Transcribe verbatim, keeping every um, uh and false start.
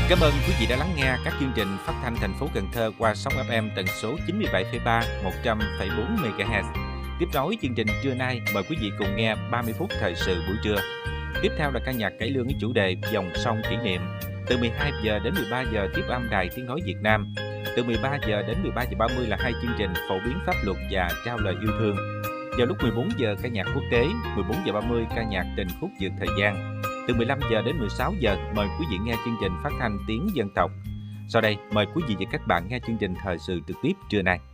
Cảm ơn quý vị đã lắng nghe các chương trình phát thanh thành phố Cần Thơ qua sóng ép em tần số chín mươi bảy phẩy ba, một trăm phẩy bốn mê ga héc. Tiếp nối chương trình trưa nay, mời quý vị cùng nghe ba mươi phút thời sự buổi trưa. Tiếp theo là ca nhạc cải lương với chủ đề Dòng sông kỷ niệm. Từ mười hai giờ đến mười ba giờ tiếp âm Đài Tiếng nói Việt Nam. Từ mười ba giờ đến mười ba giờ ba mươi là hai chương trình phổ biến pháp luật và trao lời yêu thương. Vào lúc mười bốn giờ ca nhạc quốc tế, mười bốn giờ ba mươi ca nhạc tình khúc vượt thời gian. Từ mười lăm giờ đến mười sáu giờ mời quý vị nghe chương trình phát thanh tiếng dân tộc. Sau đây mời quý vị và các bạn nghe chương trình thời sự trực tiếp trưa nay.